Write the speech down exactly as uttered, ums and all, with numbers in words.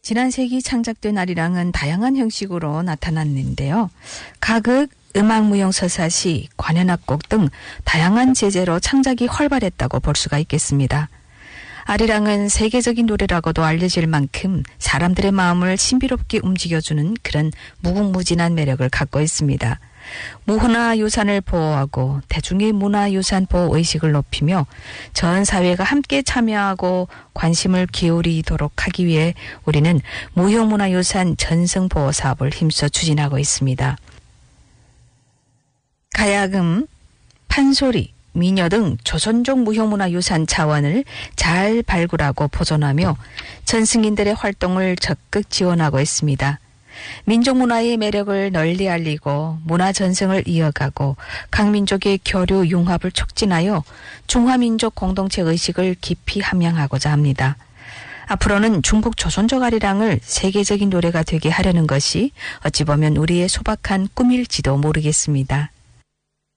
지난 세기 창작된 아리랑은 다양한 형식으로 나타났는데요. 가극, 음악무용 서사시, 관현악곡 등 다양한 재재로 창작이 활발했다고 볼 수가 있겠습니다. 아리랑은 세계적인 노래라고도 알려질 만큼 사람들의 마음을 신비롭게 움직여주는 그런 무궁무진한 매력을 갖고 있습니다. 문화유산을 보호하고 대중의 문화유산 보호의식을 높이며 전 사회가 함께 참여하고 관심을 기울이도록 하기 위해 우리는 무형문화유산 전승보호 사업을 힘써 추진하고 있습니다. 가야금, 판소리, 미녀 등 조선족 무형문화유산 자원을 잘 발굴하고 보존하며 전승인들의 활동을 적극 지원하고 있습니다. 민족문화의 매력을 널리 알리고 문화 전승을 이어가고 각 민족의 교류 융합을 촉진하여 중화민족 공동체 의식을 깊이 함양하고자 합니다. 앞으로는 중국 조선족 아리랑을 세계적인 노래가 되게 하려는 것이 어찌 보면 우리의 소박한 꿈일지도 모르겠습니다.